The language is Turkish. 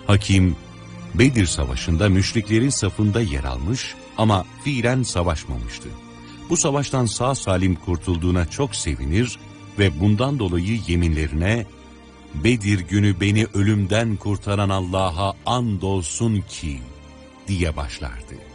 Hakim, Bedir Savaşı'nda müşriklerin safında yer almış ama fiilen savaşmamıştı. Bu savaştan sağ salim kurtulduğuna çok sevinir ve bundan dolayı yeminlerine "Bedir günü beni ölümden kurtaran Allah'a andolsun ki" diye başlardı.